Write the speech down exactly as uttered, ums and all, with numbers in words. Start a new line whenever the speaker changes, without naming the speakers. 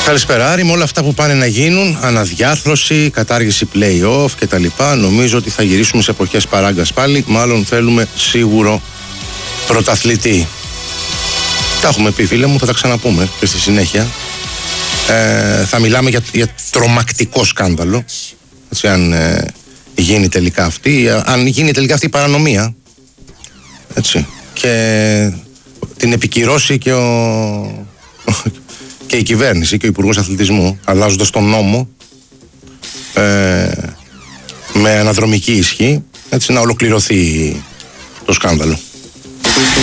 Καλησπέρα Άρη, με όλα αυτά που πάνε να γίνουν, αναδιάρθρωση, κατάργηση play-off κτλ. Νομίζω ότι θα γυρίσουμε σε εποχές παράγκας πάλι. Μάλλον θέλουμε σίγουρο πρωταθλητή. Τα έχουμε πει, φίλε μου, θα τα ξαναπούμε και στη συνέχεια. Ε, θα μιλάμε για, για τρομακτικό σκάνδαλο. Έτσι, αν ε, γίνει τελικά αυτή, αν γίνει τελικά αυτή η παρανομία. Έτσι. Και την επικυρώσει και ο... και η κυβέρνηση και ο Υπουργός Αθλητισμού, αλλάζοντας τον νόμο ε, με αναδρομική ισχύ, έτσι να ολοκληρωθεί το σκάνδαλο.